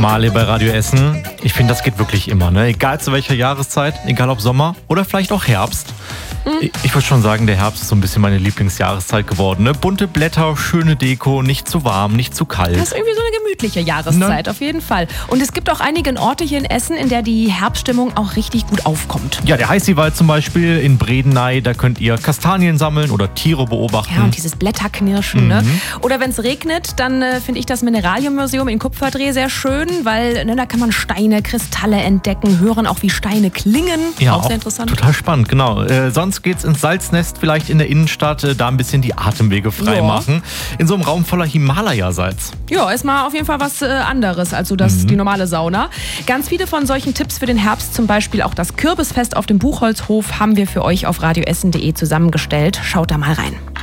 Marley bei Radio Essen. Ich finde, das geht wirklich immer, ne? Egal zu welcher Jahreszeit, egal ob Sommer oder vielleicht auch Herbst. Ich würde schon sagen, der Herbst ist so ein bisschen meine Lieblingsjahreszeit geworden. Ne? Bunte Blätter, schöne Deko, nicht zu warm, nicht zu kalt. Das ist irgendwie so eine gemütliche Jahreszeit, auf jeden Fall. Und es gibt auch einige Orte hier in Essen, in der die Herbststimmung auch richtig gut aufkommt. Ja, der Heißiwald zum Beispiel in Bredeney, da könnt ihr Kastanien sammeln oder Tiere beobachten. Ja, und dieses Blätterknirschen. Ne? Oder wenn es regnet, dann finde ich das Mineralienmuseum in Kupferdreh sehr schön, weil da kann man Steine, Kristalle entdecken, hören auch, wie Steine klingen. Ja, auch sehr interessant. Total spannend, genau. Sonst geht's ins Salznest, vielleicht in der Innenstadt, da ein bisschen die Atemwege frei machen. In so einem Raum voller Himalaya-Salz. Ja, ist mal auf jeden Fall was anderes als so die normale Sauna. Ganz viele von solchen Tipps für den Herbst, zum Beispiel auch das Kürbisfest auf dem Buchholzhof, haben wir für euch auf radioessen.de zusammengestellt. Schaut da mal rein.